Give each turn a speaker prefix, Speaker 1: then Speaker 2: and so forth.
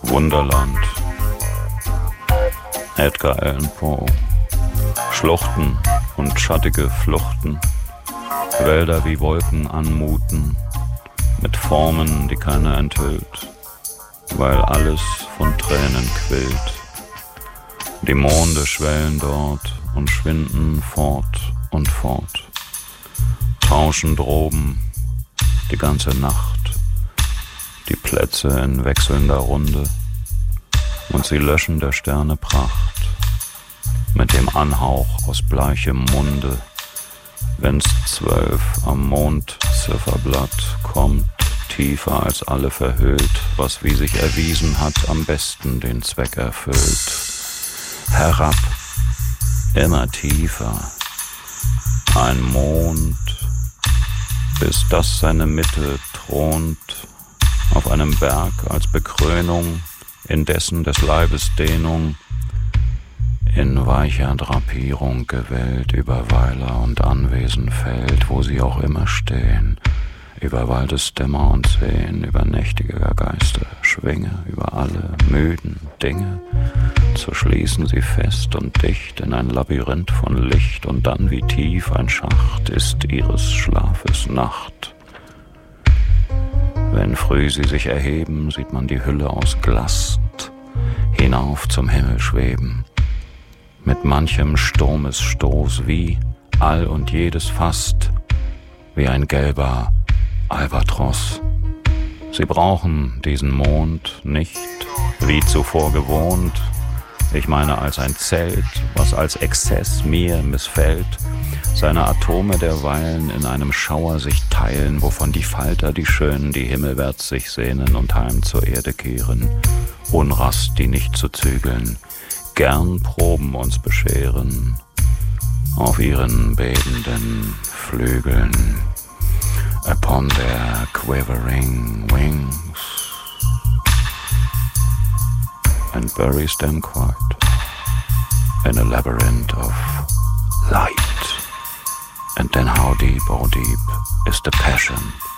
Speaker 1: Wunderland, Edgar Allan Poe, Schluchten und schattige Fluchten, Wälder wie Wolken anmuten, mit Formen, die keiner enthüllt, weil alles von Tränen quillt. Die Monde schwellen dort und schwinden fort und fort, tauschen droben die ganze Nacht, die Plätze in wechselnder Runde, und sie löschen der Sterne Pracht mit dem Anhauch aus bleichem Munde, wenn's 12 am Mondzifferblatt kommt, tiefer als alle verhüllt, was wie sich erwiesen hat, am besten den Zweck erfüllt. Herab, immer tiefer, ein Mond, bis das seine Mitte thront, auf einem Berg als Bekrönung, in dessen des Leibes Dehnung, in weicher Drapierung gewellt, über Weiler und Anwesen fällt, wo sie auch immer stehen, über Waldesdämmer und Seen, über nächtige Geister, Schwinge, über alle müden Dinge, so schließen sie fest und dicht in ein Labyrinth von Licht, und dann wie tief ein Schacht ist ihres Schlafes Nacht. Wenn früh sie sich erheben, sieht man die Hülle aus Glast hinauf zum Himmel schweben, mit manchem Sturmesstoß wie all und jedes fast, wie ein gelber Albatros. Sie brauchen diesen Mond nicht, wie zuvor gewohnt, ich meine als ein Zelt, was als Exzess mir missfällt, seine Atome derweilen in einem Schauer sich teilen, wovon die Falter, die Schönen, die himmelwärts sich sehnen und heim zur Erde kehren, Unrast, die nicht zu zügeln, gern Proben uns bescheren, auf ihren bebenden Flügeln, upon their quivering wings, and buries them quite in a labyrinth of light. And then how deep, oh deep, is the passion